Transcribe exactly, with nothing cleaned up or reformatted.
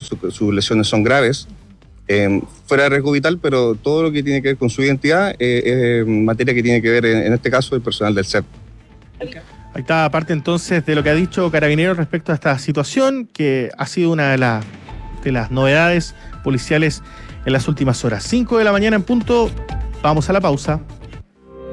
su, sus lesiones son graves, eh, fuera de riesgo vital, pero todo lo que tiene que ver con su identidad eh, es materia que tiene que ver, en, en este caso, el personal del C E P. Ahí está parte entonces de lo que ha dicho Carabineros respecto a esta situación, que ha sido una de, la, de las novedades policiales en las últimas horas. cinco de la mañana en punto, vamos a la pausa.